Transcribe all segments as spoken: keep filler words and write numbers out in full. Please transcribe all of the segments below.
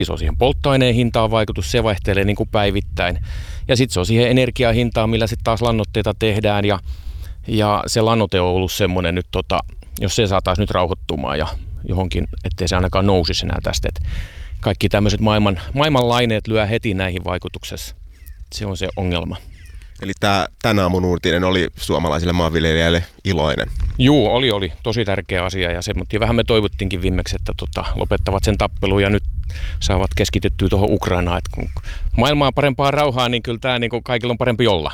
Se on siihen polttoaineen hintaan vaikutus, se vaihtelee niin kuin päivittäin. Ja sitten se on siihen energiahintaan, millä sitten taas lannoitteita tehdään. Ja, ja se lannoite on ollut semmoinen nyt, tota, jos se saataisiin nyt rauhoittumaan ja johonkin, ettei se ainakaan nousisi enää tästä. Et kaikki tämmöiset maailman, maailman laineet lyö heti näihin vaikutuksessa. Se on se ongelma. Eli tämä tämän aamun uutinen oli suomalaisille maanviljelijöille iloinen. Juu, oli, oli. Tosi tärkeä asia ja se, mutta vähän me toivottiinkin viimeksi, että tota, lopettavat sen tappelun ja nyt saavat keskitettyä tuohon Ukrainaan. Et kun maailmaa on parempaa rauhaa, niin kyllä tämä niin kaikilla on parempi olla.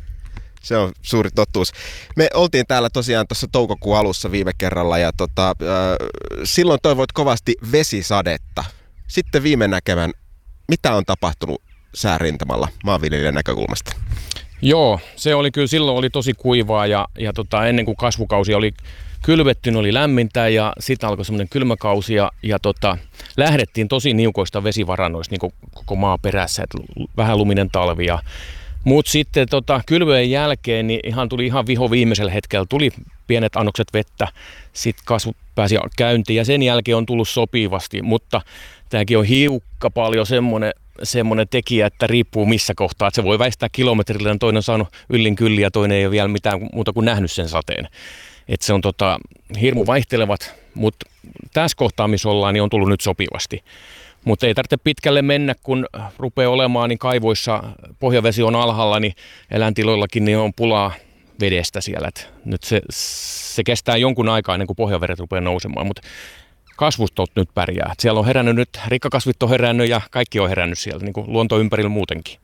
Se on suuri totuus. Me oltiin täällä tosiaan tuossa toukokuun alussa viime kerralla ja tota, äh, silloin toivoit kovasti vesisadetta. Sitten viime näkemän, mitä on tapahtunut säärintamalla maanviljelijän näkökulmasta? Joo, se oli kyllä silloin oli tosi kuivaa ja, ja tota, ennen kuin kasvukausi oli kylvetty, oli lämmintä ja sitten alkoi semmoinen kylmäkausi ja, ja tota, lähdettiin tosi niukoista vesivarannoista niin koko maaperässä, että vähän luminen talvi. Mutta sitten tota, kylvöjen jälkeen niin ihan tuli ihan viho viimeisellä hetkellä, tuli pienet annokset vettä, sitten kasvu pääsi käyntiin ja sen jälkeen on tullut sopivasti, mutta tämäkin on hiukka paljon semmoinen, semmoinen tekijä, että riippuu missä kohtaa, että se voi väistää kilometrillä, toinen on saanut yllin kyllin ja toinen ei ole vielä mitään muuta kuin nähnyt sen sateen. Että se on tota, hirmu vaihtelevat, mutta tässä kohtaa missä ollaan, niin on tullut nyt sopivasti. Mutta ei tarvitse pitkälle mennä, kun rupeaa olemaan, niin kaivoissa pohjavesi on alhaalla, niin eläintiloillakin niin on pulaa vedestä siellä. Et nyt se, se kestää jonkun aikaa ennen kuin pohjavedet rupeaa nousemaan, mutta kasvustot nyt pärjää. Et siellä on herännyt nyt, rikkakasvit on herännyt ja kaikki on herännyt siellä, niin kuin luonto ympärillä muutenkin.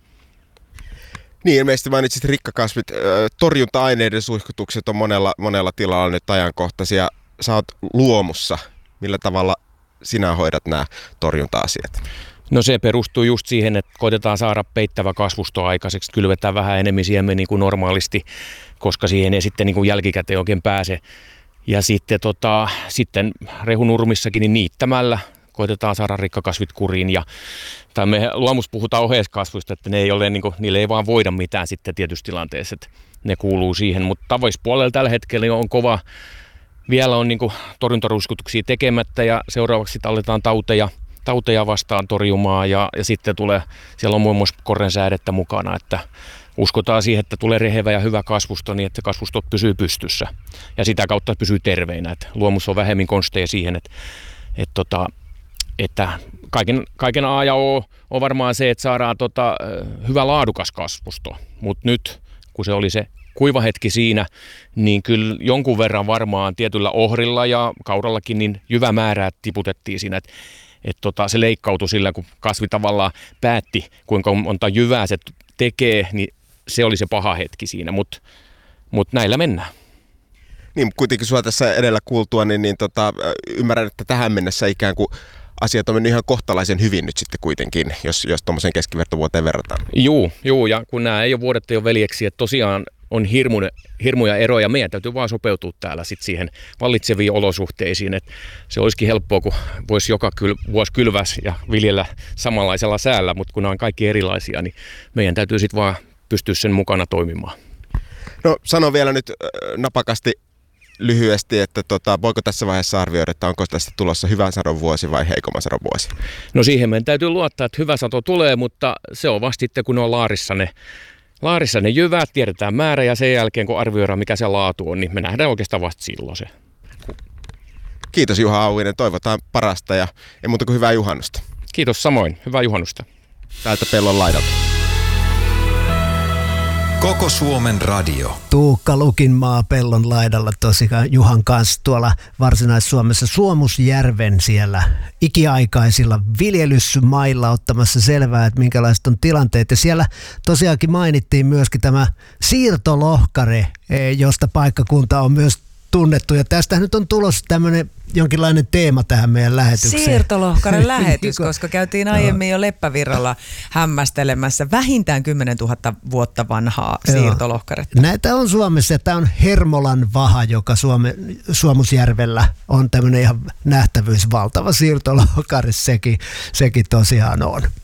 Niin, ilmeisesti mainitsit rikkakasvit. Torjunta-aineiden suihkutukset on monella, monella tilalla nyt ajankohtaisia. Sä oot luomussa. Millä tavalla sinä hoidat nämä torjunta-asiat? No se perustuu just siihen, että koitetaan saada peittävä kasvusto aikaiseksi. Kylvetään vähän enemmän siemeniä kuin normaalisti, koska siihen ei sitten niin kuin jälkikäteen oikein pääse. Ja sitten, tota, sitten rehunurmissakin niin niittämällä koitetaan saada rikkakasvit kuriin. Ja, tai me luomussa puhutaan oheiskasvuista, että ne ei ole, niin kuin, niille ei vaan voida mitään sitten tietyssä tilanteessa, että ne kuuluu siihen. Mutta tavoispuolella tällä hetkellä on kova, vielä on niin kuin torjuntaruiskutuksia tekemättä ja seuraavaksi sitten aletaan tauteja, tauteja vastaan torjumaan ja, ja sitten tulee, siellä on muun muassa korrensäädettä mukana, että uskotaan siihen, että tulee rehevä ja hyvä kasvusto niin, että kasvustot pysyy pystyssä ja sitä kautta pysyy terveinä. Että luomussa on vähemmän konsteja siihen, että, että, tota, että kaiken, kaiken A ja O on varmaan se, että saadaan tota, hyvä laadukas kasvusto, mutta nyt kun se oli se kuiva hetki siinä, niin kyllä jonkun verran varmaan tietyllä ohrilla ja kaurallakin niin jyvämäärää tiputettiin siinä, että et tota, se leikkautui sillä, kun kasvi tavallaan päätti, kuinka monta jyvää se tekee, niin se oli se paha hetki siinä, mutta mut näillä mennään. Niin, kuitenkin sua tässä edellä kuultua, niin, niin tota, ymmärrän, että tähän mennessä ikään kuin asiat on mennyt ihan kohtalaisen hyvin nyt sitten kuitenkin, jos, jos tuommoisen keskivertovuoteen verrataan. Juu, juu, ja kun nämä ei ole vuodet ei ole veljeksi, että tosiaan on hirmu, hirmuja eroja. Meidän täytyy vaan sopeutua täällä sit siihen vallitseviin olosuhteisiin. Et se olisikin helppoa, kun voisi joka kyl, vuosi kylväs ja viljellä samanlaisella säällä, mutta kun nämä on kaikki erilaisia, niin meidän täytyy sitten vaan pystyä sen mukana toimimaan. No sano vielä nyt napakasti lyhyesti, että tota, voiko tässä vaiheessa arvioida, että onko tästä tulossa hyvän sadon vuosi vai heikomman sadon vuosi? No siihen meidän täytyy luottaa, että hyvä sato tulee, mutta se on vasta sitten, kun ne on laarissa ne Laarissa ne jyvät, tiedetään määrä ja sen jälkeen kun arvioidaan mikä se laatu on, niin me nähdään oikeastaan vasta silloin se. Kiitos Juha Auvinen, toivotaan parasta ja ei muuta kuin hyvää juhannusta. Kiitos samoin, hyvää juhannusta. Täältä pellon laidalta. Koko Suomen radio. Tuukka Lukin maapellon laidalla tosiaan Juhan kanssa tuolla Varsinais-Suomessa Suomusjärven siellä ikiaikaisilla viljelysmailla ottamassa selvää, että minkälaiset on tilanteet. Ja siellä tosiaankin mainittiin myöskin tämä siirtolohkare, josta paikkakunta on myös tunnettu. Ja tästä nyt on tulossa tämmöinen jonkinlainen teema tähän meidän lähetykseen. Siirtolohkaren lähetys, koska käytiin aiemmin jo Leppävirralla hämmästelemässä vähintään kymmenentuhatta vuotta vanhaa siirtolohkaretta. Näitä on Suomessa. Tämä on Hermolan vaha, joka Suome, Suomusjärvellä on tämmöinen ihan nähtävyysvaltava siirtolohkare. Sekin, sekin tosiaan on.